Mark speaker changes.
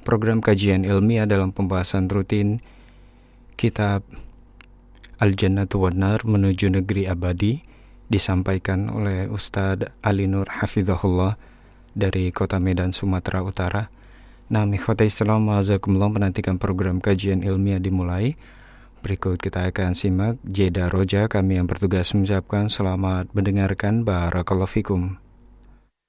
Speaker 1: program kajian ilmiah dalam pembahasan rutin kitab Al-Jannatu wan Nar menuju negeri abadi, disampaikan oleh Ustadz Ali Nur Hafizahullah dari Kota Medan, Sumatera Utara. Nah, ikhwatai Islam, ma'azakumullah, menantikan program kajian ilmiah dimulai. Berikut kita akan simak jeda roja. Kami yang bertugas mengucapkan selamat mendengarkan. Barakallahu fikum.